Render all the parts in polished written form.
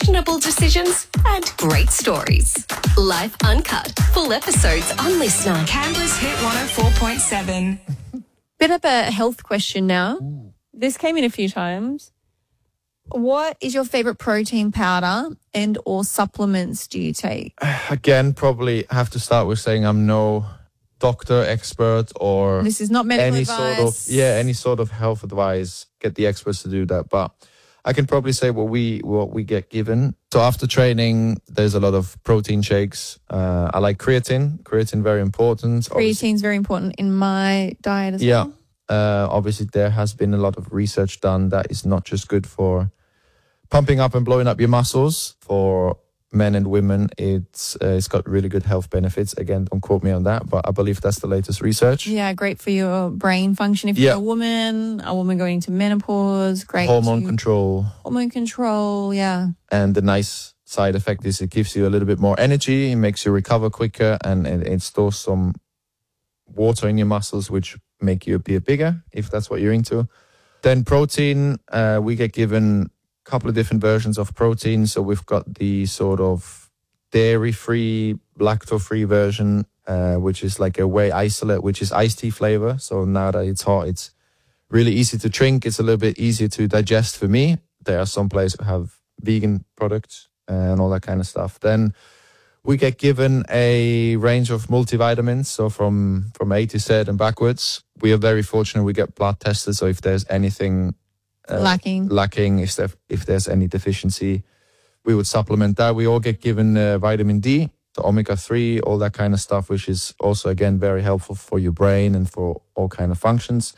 questionable decisions, and great stories. Life Uncut. Full episodes on Listener. Canberra's Hit 104.7. Bit of a health question now. This came in a few times. What is your favourite protein powder and or supplements do you take? Again, probably have to start with saying I'm no doctor, expert, or This is not medical any advice. any sort of health advice. Get the experts to do that. But I can probably say what we get given. So after training, there's a lot of protein shakes. I like creatine. Creatine very important. Creatine's very important in my diet as Yeah. well. Obviously, there has been a lot of research done that is not just good for pumping up and blowing up your muscles. For men and women, it's got really good health benefits. Again, don't quote me on that, but I believe that's the latest research. Yeah, great for your brain function. If you're a woman going into menopause, great. Hormone control. Hormone control, yeah. And the nice side effect is it gives you a little bit more energy. It makes you recover quicker, and it stores some water in your muscles, which make you appear bigger, if that's what you're into. Then protein, we get given a couple of different versions of protein. So we've got the sort of dairy-free, lactose-free version, which is like a whey isolate, which is iced tea flavor. So now that it's hot, it's really easy to drink. It's a little bit easier to digest for me. There are some places who have vegan products and all that kind of stuff. Then we get given a range of multivitamins, so from A to Z and backwards. We are very fortunate. We get blood tested, so if there's anything lacking, if there's any deficiency, we would supplement that. We all get given vitamin D, the omega-3, all that kind of stuff, which is also, again, very helpful for your brain and for all kind of functions.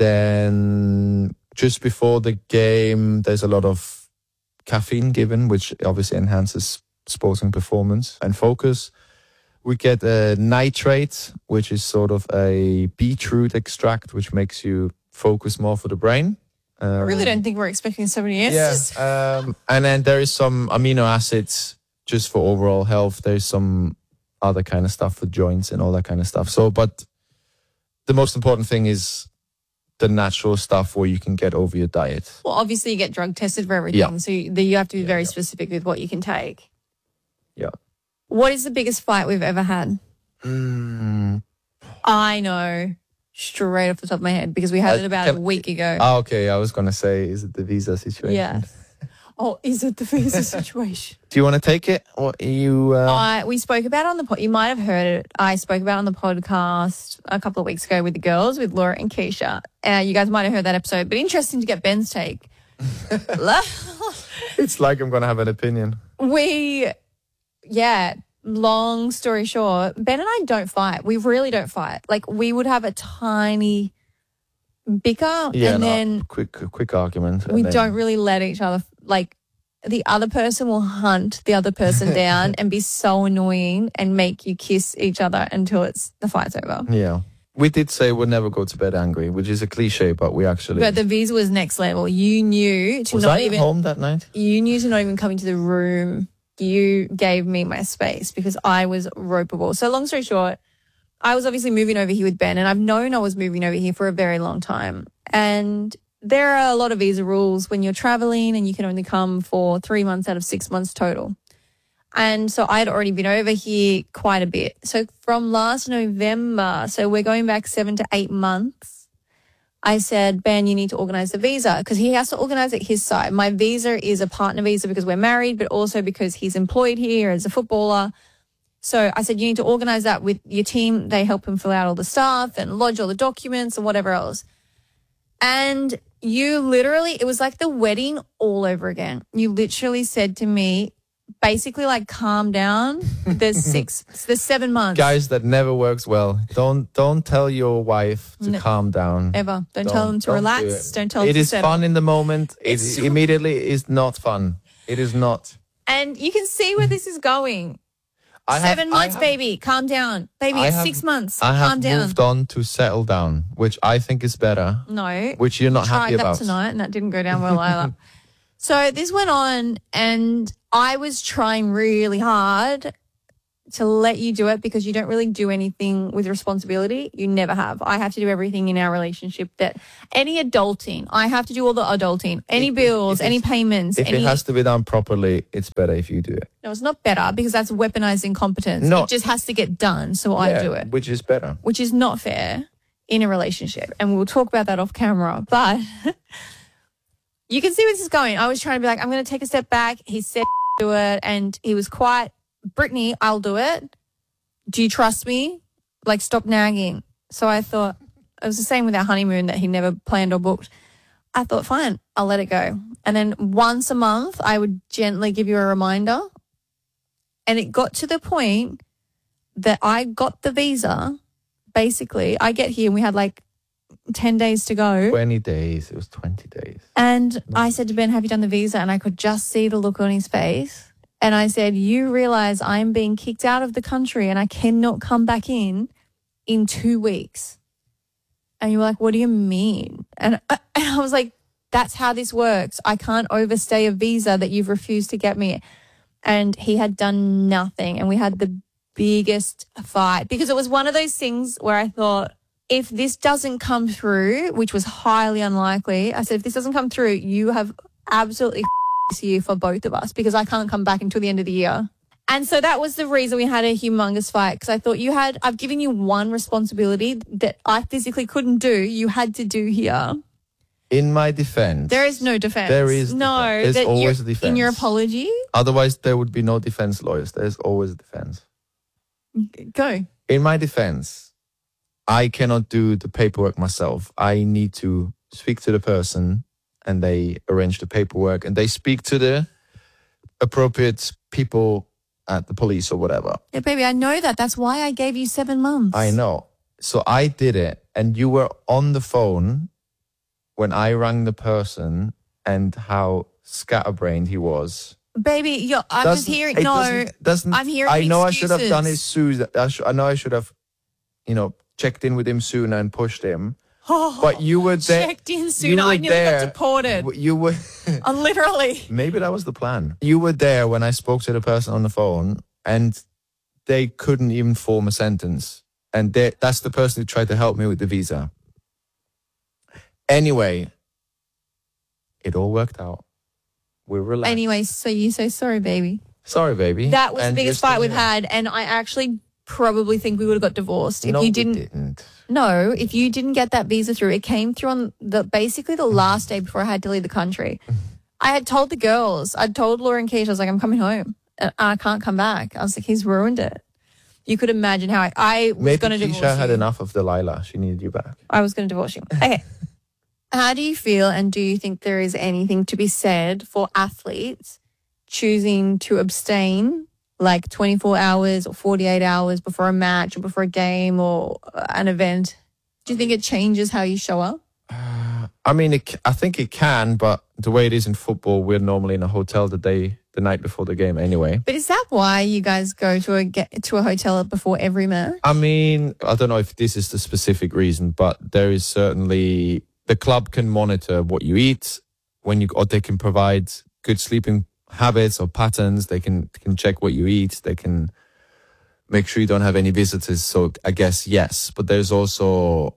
Then just before the game, there's a lot of caffeine given, which obviously enhances sporting performance and focus. We get a nitrate, which is sort of a beetroot extract, which makes you focus more for the brain. I really don't think we're expecting so many answers. Yeah, and then there is some amino acids just for overall health. There's some other kind of stuff for joints and all that kind of stuff. So, but the most important thing is the natural stuff where you can get over your diet. Well, obviously you get drug tested for everything, so you have to be very specific with what you can take. Yeah. What is the biggest fight we've ever had? I know straight off the top of my head because we had it about a week ago. Oh, okay. I was going to say, is it the visa situation? Yes. Oh, is it the visa situation? Do you want to take it? Or you? We spoke about it on the you might have heard it. I spoke about it on the podcast a couple of weeks ago with the girls, with Laura and Keisha. You guys might have heard that episode, but interesting to get Ben's take. It's like I'm going to have an opinion. Long story short, Ben and I don't fight. We really don't fight. Like, we would have a tiny bicker and then quick argument. We don't really let each other, like, the other person will hunt the other person down and be so annoying and make you kiss each other until the fight's over. Yeah. We did say we'll never go to bed angry, which is a cliche, but we actually... But the visa was next level. You knew to was not I even... home that night? You knew to not even come into the room. You gave me my space because I was ropeable. So long story short, I was obviously moving over here with Ben, and I've known I was moving over here for a very long time. And there are a lot of visa rules when you're traveling and you can only come for 3 months out of 6 months total. And so I had already been over here quite a bit. So from last November, so we're going back 7 to 8 months, I said, Ben, you need to organize the visa because he has to organize it his side. My visa is a partner visa because we're married, but also because he's employed here as a footballer. So I said, you need to organize that with your team. They help him fill out all the stuff and lodge all the documents and whatever else. And you literally, it was like the wedding all over again. You literally said to me, basically like, calm down. There's 7 months. Guys, that never works well. Don't tell your wife to calm down. Ever. Don't tell them to relax. Don't tell them to It is settle. fun in the moment. It immediately is not fun. It is not. And you can see where this is going. 7 months, baby. Calm down. Baby, it's 6 months. Calm down. I have moved on to settle down, which I think is better. No. Which you're not happy about. Tried that tonight and that didn't go down well either. So this went on and I was trying really hard to let you do it because you don't really do anything with responsibility. You never have. I have to do everything in our relationship that any adulting, I have to do all the adulting, any bills, any payments. If it has to be done properly, it's better if you do it. No, it's not better because that's weaponized incompetence. No. It just has to get done. So I do it. Which is better. Which is not fair in a relationship. And we'll talk about that off camera. But you can see where this is going. I was trying to be like, I'm going to take a step back. He said do it. And he was quite, Brittany, I'll do it. Do you trust me? Like, stop nagging. So I thought, it was the same with our honeymoon that he never planned or booked. I thought, fine, I'll let it go. And then once a month, I would gently give you a reminder. And it got to the point that I got the visa. Basically, I get here and we had like 10 days to go. 20 days. It was 20 days. And I said to Ben, have you done the visa? And I could just see the look on his face. And I said, you realize I'm being kicked out of the country and I cannot come back in 2 weeks. And you were like, what do you mean? And I was like, that's how this works. I can't overstay a visa that you've refused to get me. And he had done nothing. And we had the biggest fight because it was one of those things where I thought, if this doesn't come through, which was highly unlikely, I said, if this doesn't come through, you have absolutely this year for both of us because I can't come back until the end of the year. And so that was the reason we had a humongous fight because I thought I've given you one responsibility that I physically couldn't do. You had to do here. In my defense. There is no defense. There is. No. Defense. There's always a defense. In your apology? Otherwise, there would be no defense lawyers. There's always a defense. Go. In my defense, I cannot do the paperwork myself. I need to speak to the person and they arrange the paperwork and they speak to the appropriate people at the police or whatever. Yeah, baby, I know that. That's why I gave you 7 months. I know. So I did it and you were on the phone when I rang the person and how scatterbrained he was. Baby, I'm just hearing, no, I'm hearing I know excuses. I should have done it soon. I know I should have, checked in with him sooner and pushed him. Oh, but you were there. Checked in sooner. I nearly got deported. You were. Literally. Maybe that was the plan. You were there when I spoke to the person on the phone and they couldn't even form a sentence. And that's the person who tried to help me with the visa. Anyway, it all worked out. We're relaxed. Anyway, so you say sorry, baby. Sorry, baby. That was the biggest fight we've had. And I actually probably think we would have got divorced if you didn't. We didn't. No, if you didn't get that visa through. It came through on basically the last day before I had to leave the country. I had told the girls, I'd told Laura and Keisha, I was like, I'm coming home. And I can't come back. I was like, he's ruined it. You could imagine how I was going to divorce you. Maybe Keisha had enough of Delilah. She needed you back. I was going to divorce you. Okay. How do you feel and do you think there is anything to be said for athletes choosing to abstain like 24 hours or 48 hours before a match or before a game or an event? Do you think it changes how you show up? I mean, I think it can, but the way it is in football, we're normally in a hotel the night before the game anyway. But is that why you guys go to a hotel before every match? I mean, I don't know if this is the specific reason, but there is certainly... The club can monitor what you eat or they can provide good sleeping habits or patterns. They can check what you eat. They can make sure you don't have any visitors. So I guess, yes, but there's also,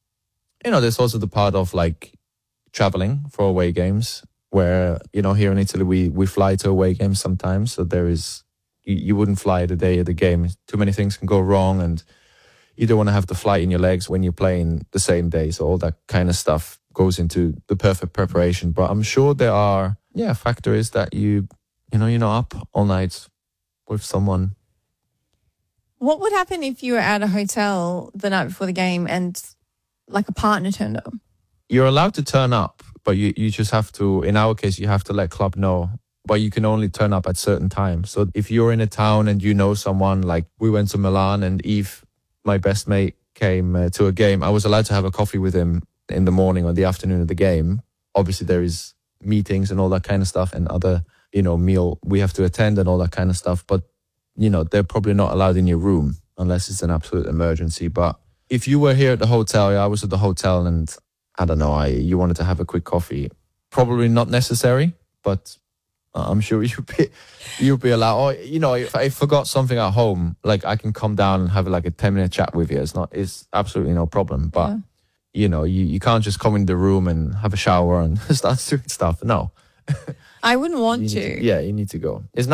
the part of like traveling for away games where, here in Italy, we fly to away games sometimes. So there is, you wouldn't fly the day of the game. Too many things can go wrong and you don't want to have the flight in your legs when you're playing the same day. So all that kind of stuff goes into the perfect preparation. But I'm sure there are, factors that you're not up all night with someone. What would happen if you were at a hotel the night before the game and like a partner turned up? You're allowed to turn up, but you just have to, in our case, you have to let club know. But you can only turn up at certain times. So if you're in a town and you know someone, like we went to Milan and Eve, my best mate, came to a game. I was allowed to have a coffee with him in the morning or the afternoon of the game. Obviously, there is meetings and all that kind of stuff and other, meal we have to attend and all that kind of stuff. But, they're probably not allowed in your room unless it's an absolute emergency. But if you were here at the hotel, I was at the hotel and I don't know, you wanted to have a quick coffee. Probably not necessary, but I'm sure you'll be allowed. Or if I forgot something at home, like I can come down and have like a 10-minute chat with you. It's absolutely no problem. But you can't just come in the room and have a shower and start doing stuff. No, I wouldn't want to. You need to go. It's